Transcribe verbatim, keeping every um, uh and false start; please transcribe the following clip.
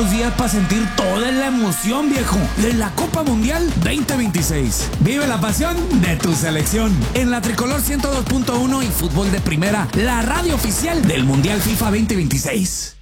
dos días para sentir toda la emoción, viejo, de la Copa Mundial veinte veintiséis. Vive la pasión de tu selección en la Tricolor ciento dos punto uno y Fútbol de Primera, la radio oficial del Mundial FIFA veinte veintiséis.